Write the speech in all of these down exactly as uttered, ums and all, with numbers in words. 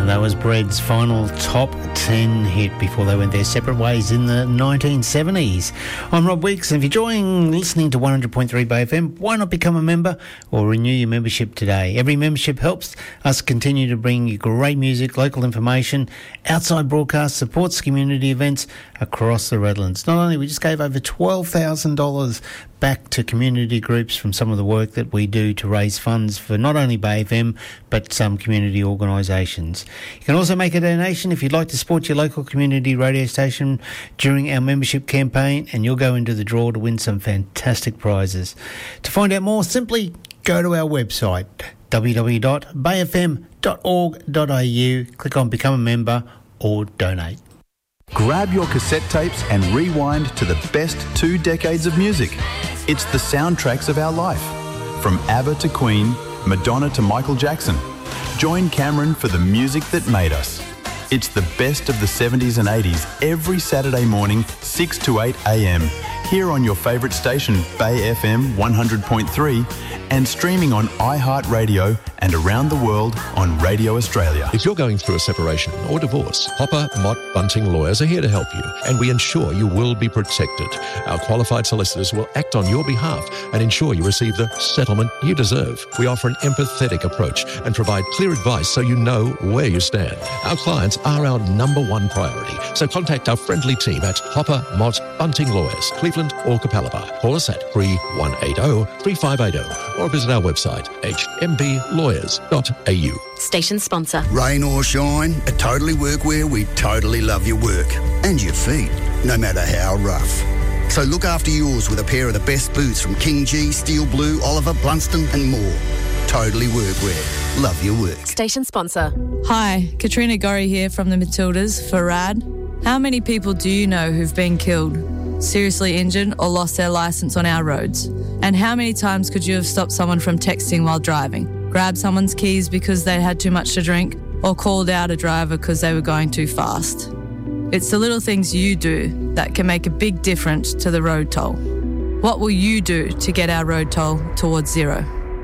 And that was Bread's final top ten hit before they went their separate ways in the nineteen seventies. I'm Rob Weeks, and if you're enjoying listening to one hundred point three Bay F M, why not become a member or renew your membership today? Every membership helps us continue to bring you great music, local information, outside broadcasts, supports community events across the Redlands. Not only, we just gave over twelve thousand dollars back to community groups from some of the work that we do to raise funds for not only Bay F M but some community organisations. You can also make a donation if you'd like to support your local community radio station during our membership campaign, and you'll go into the draw to win some fantastic prizes. To find out more, simply go to our website w w w dot bay f m dot org dot a u, click on Become a Member or Donate. Grab your cassette tapes and rewind to the best two decades of music. It's the soundtracks of our life. From ABBA to Queen, Madonna to Michael Jackson. Join Cameron for the music that made us. It's the best of the seventies and eighties every Saturday morning, six to eight a m, here on your favourite station, Bay F M one hundred point three, and streaming on iHeartRadio and around the world on Radio Australia. If you're going through a separation or divorce, Hopper Mott Bunting Lawyers are here to help you, and we ensure you will be protected. Our qualified solicitors will act on your behalf and ensure you receive the settlement you deserve. We offer an empathetic approach and provide clear advice so you know where you stand. Our clients are our number one priority, so contact our friendly team at Hopper Mott Bunting Lawyers, Cleveland or Capalaba. Call us at three one eight zero, three five eight zero or visit our website, h m b lawyers dot a u. Station sponsor. Rain or shine, at Totally Workwear, we totally love your work and your feet, no matter how rough. So look after yours with a pair of the best boots from King G, Steel Blue, Oliver, Blunston and more. Totally Workwear. Love your work. Station sponsor. Hi, Katrina Gorry here from the Matildas for R A D. How many people do you know who've been killed, seriously injured or lost their licence on our roads? And how many times could you have stopped someone from texting while driving, grabbed someone's keys because they had too much to drink, or called out a driver because they were going too fast? It's the little things you do that can make a big difference to the road toll. What will you do to get our road toll towards zero?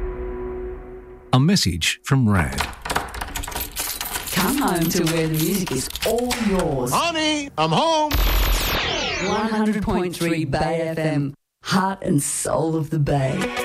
A message from R A D. Come home to where the music is all yours. Honey, I'm home. one hundred point three Bay F M, heart and soul of the Bay.